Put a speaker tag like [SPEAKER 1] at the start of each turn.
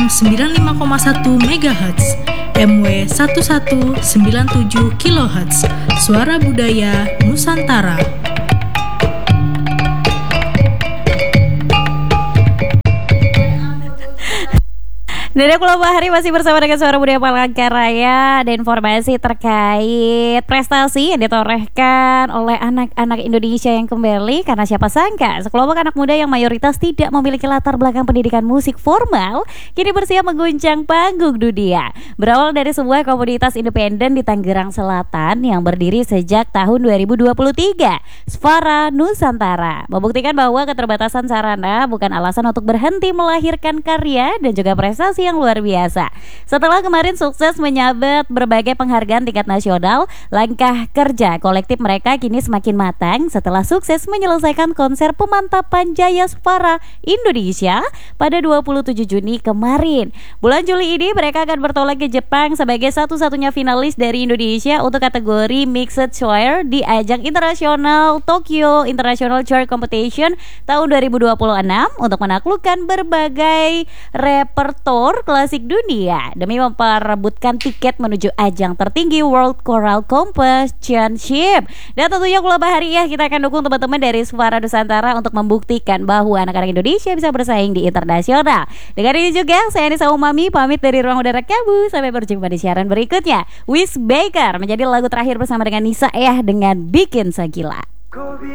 [SPEAKER 1] FM 95,1 MHz, MW 1197 kHz, Suara Budaya Nusantara.
[SPEAKER 2] Dari Pulau Bahari masih bersama dengan Suara Budaya Palangkaraya dan informasi terkait prestasi yang ditorehkan oleh anak-anak Indonesia yang kembali. Karena siapa sangka sekelompok anak muda yang mayoritas tidak memiliki latar belakang pendidikan musik formal kini bersiap mengguncang panggung dunia. Berawal dari sebuah komunitas independen di Tangerang Selatan yang berdiri sejak tahun 2023, Sfara Nusantara membuktikan bahwa keterbatasan sarana bukan alasan untuk berhenti melahirkan karya dan juga prestasi yang luar biasa. Setelah kemarin sukses menyabet berbagai penghargaan tingkat nasional, langkah kerja kolektif mereka kini semakin matang setelah sukses menyelesaikan konser pemantapan Jaya Sfara Indonesia pada 27 Juni kemarin. Bulan Juli ini mereka akan bertolak ke Jepang sebagai satu-satunya finalis dari Indonesia untuk kategori Mixed Choir di ajang internasional Tokyo International Choir Competition tahun 2026 untuk menaklukkan berbagai repertoire klasik dunia demi memperebutkan tiket menuju ajang tertinggi World Choral Championship. Dan tentunya Pulau Bahari ya, kita akan dukung teman-teman dari Sfara Nusantara untuk membuktikan bahwa anak-anak Indonesia bisa bersaing di internasional. Dengan ini juga saya Anissa Umami pamit dari ruang udara Kabu. Sampai berjumpa di siaran berikutnya. Wis Baker menjadi lagu terakhir bersama dengan Nisa ya dengan Bikin Segila.